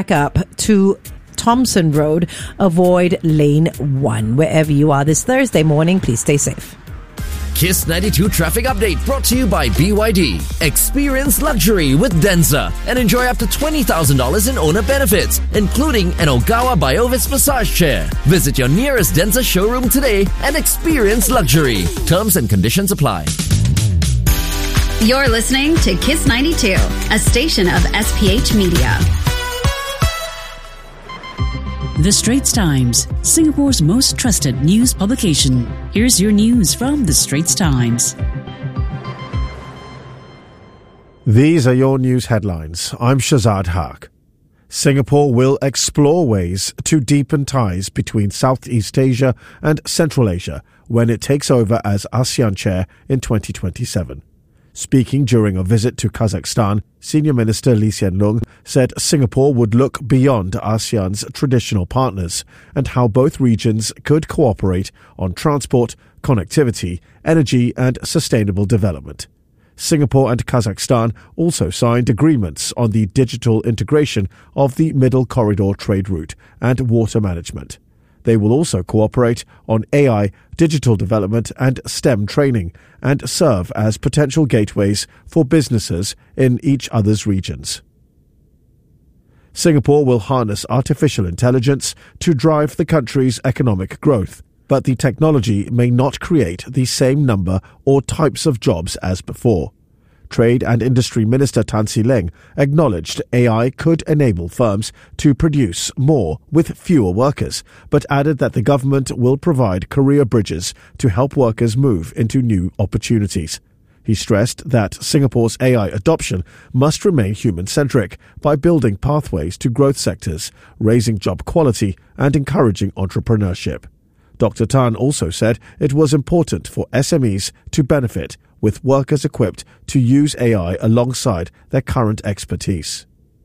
up to Thompson Road. Avoid lane 1. Wherever you are this Thursday morning, please stay safe. Kiss 92 traffic update brought to you by BYD. Experience luxury with Denza and enjoy up to $20,000 in owner benefits, including an Ogawa Biovis massage chair. Visit your nearest Denza showroom today and experience luxury. Terms and conditions apply. You're listening to Kiss 92, a station of SPH Media. The Straits Times, Singapore's most trusted news publication. Here's your news from The Straits Times. These are your news headlines. I'm Shazad Haq. Singapore will explore ways to deepen ties between Southeast Asia and Central Asia when it takes over as ASEAN chair in 2027. Speaking during a visit to Kazakhstan, Senior Minister Lee Hsien Loong said Singapore would look beyond ASEAN's traditional partners and how both regions could cooperate on transport, connectivity, energy and sustainable development. Singapore and Kazakhstan also signed agreements on the digital integration of the Middle Corridor trade route and water management. They will also cooperate on AI, digital development and STEM training and serve as potential gateways for businesses in each other's regions. Singapore will harness artificial intelligence to drive the country's economic growth, but the technology may not create the same number or types of jobs as before. Trade and Industry Minister Tan See Leng acknowledged AI could enable firms to produce more with fewer workers, but added that the government will provide career bridges to help workers move into new opportunities. He stressed that Singapore's AI adoption must remain human-centric by building pathways to growth sectors, raising job quality and encouraging entrepreneurship. Dr. Tan also said it was important for SMEs to benefit, with workers equipped to use AI alongside their current expertise.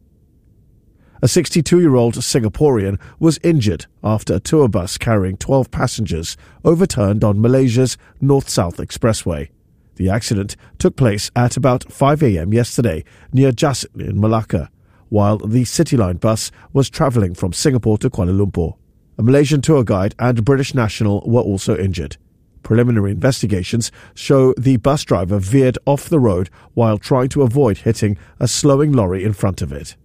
A 62-year-old Singaporean was injured after a tour bus carrying 12 passengers overturned on Malaysia's North-South Expressway. The accident took place at about 5 a.m. yesterday near Jasin in Malacca, while the Cityline bus was travelling from Singapore to Kuala Lumpur. A Malaysian tour guide and British national were also injured. Preliminary investigations show the bus driver veered off the road while trying to avoid hitting a slowing lorry in front of it.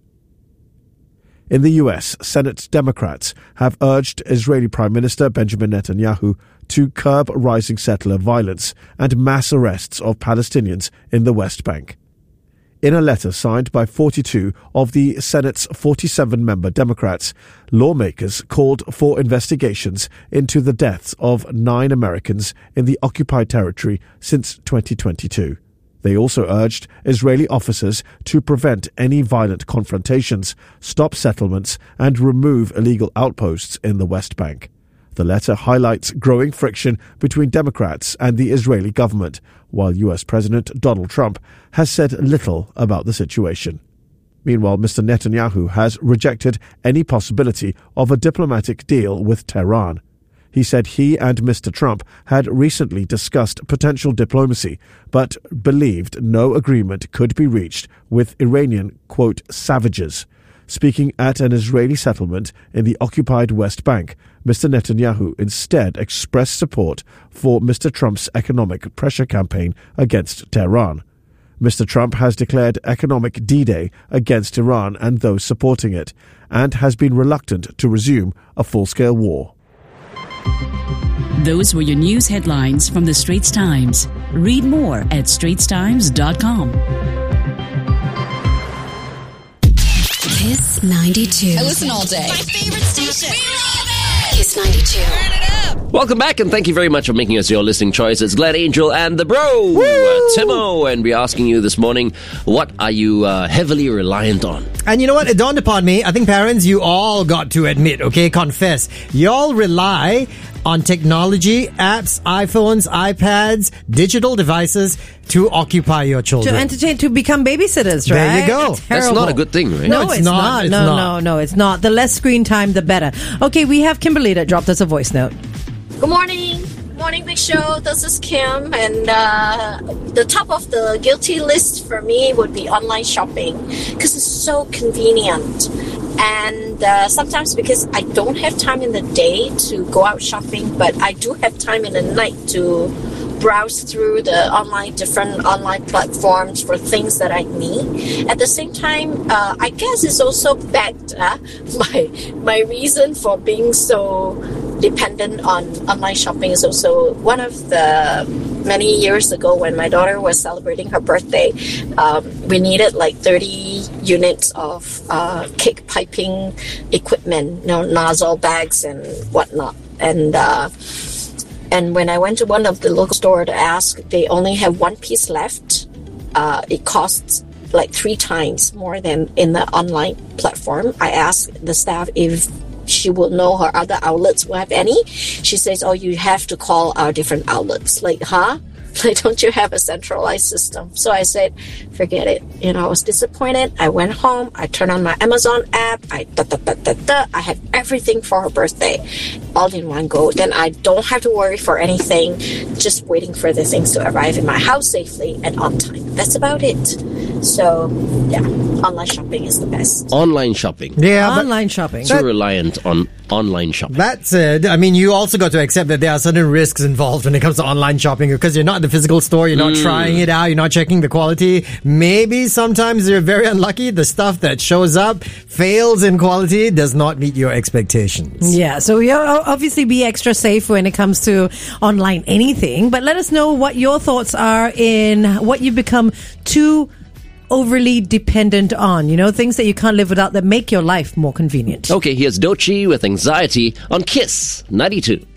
In the US, Senate Democrats have urged Israeli Prime Minister Benjamin Netanyahu to curb rising settler violence and mass arrests of Palestinians in the West Bank. In a letter signed by 42 of the Senate's 47-member Democrats, lawmakers called for investigations into the deaths of 9 Americans in the occupied territory since 2022. They also urged Israeli officers to prevent any violent confrontations, stop settlements, and remove illegal outposts in the West Bank. The letter highlights growing friction between Democrats and the Israeli government, while US President Donald Trump has said little about the situation. Meanwhile, Mr. Netanyahu has rejected any possibility of a diplomatic deal with Tehran. He said he and Mr. Trump had recently discussed potential diplomacy, but believed no agreement could be reached with Iranian, quote, savages. Speaking at an Israeli settlement in the occupied West Bank, Mr. Netanyahu instead expressed support for Mr. Trump's economic pressure campaign against Tehran. Mr. Trump has declared economic D-Day against Iran and those supporting it, and has been reluctant to resume a full-scale war. Those were your news headlines from The Straits Times. Read more at straitstimes.com. Kiss 92. I listen all day. My favorite station. We love it. Kiss 92. Turn it up. Welcome back, and thank you very much for making us your listening choice. It's Glenn Angel and the Bro, Timo, and we're asking you this morning, what are you heavily reliant on? And you know what? It dawned upon me. I think parents, you all got to admit, okay, confess. Y'all rely on technology, apps, iPhones, iPads, digital devices to occupy your children. To entertain, to become babysitters, right? There you go. That's not a good thing, right? No, it's not. No, it's not. The less screen time, the better. Okay, we have Kimberly that dropped us a voice note. Good morning. Good morning, Big Show. This is Kim. And the top of the guilty list for me would be online shopping because it's so convenient. And sometimes because I don't have time in the day to go out shopping, but I do have time in the night to browse through the different online platforms for things that I need. At the same time, I guess it's also backed my reason for being so dependent on online shopping is also one of the many years ago when my daughter was celebrating her birthday. We needed like 30 units of cake piping equipment, nozzle bags and whatnot. And when I went to one of the local store to ask, they only have one piece left. It costs like 3 times more than in the online platform. I asked the staff if she will know her other outlets will have any. She says, oh, you have to call our different outlets. Like, huh? Like, don't you have a centralized system? So I said, forget it. I was disappointed. I went home. I turned on my Amazon app. I have everything for her birthday all in one go. Then I don't have to worry for anything. Just waiting for the things to arrive in my house safely and on time. That's about it. So, yeah, online shopping is the best. Online shopping. Yeah, Online shopping. So reliant on online shopping. That said, I mean, you also got to accept that there are certain risks involved when it comes to online shopping because you're not in the physical store, you're not trying it out, you're not checking the quality. Maybe sometimes you're very unlucky. The stuff that shows up fails in quality, does not meet your expectations. Yeah, so you obviously be extra safe when it comes to online anything. But let us know what your thoughts are in what you become too overly dependent on. Things that you can't live without that make your life more convenient. Okay, here's Doechii with Anxiety on Kiss 92.